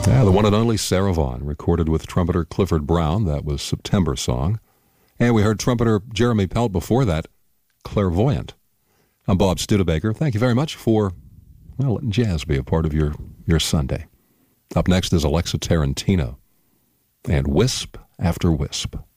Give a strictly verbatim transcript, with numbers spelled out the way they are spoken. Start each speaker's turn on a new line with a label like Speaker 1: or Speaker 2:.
Speaker 1: Yeah, the one and only Sarah Vaughan, recorded with trumpeter Clifford Brown. That was September Song. And we heard trumpeter Jeremy Pelt before that, Clairvoyant. I'm Bob Studebaker. Thank you very much for, well, letting jazz be a part of your, your Sunday. Up next is Alexa Tarantino and Wisp After Wisp.